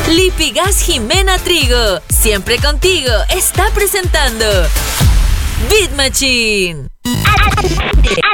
Lipigas Jimena Trigo, siempre contigo, está presentando Beat Machine.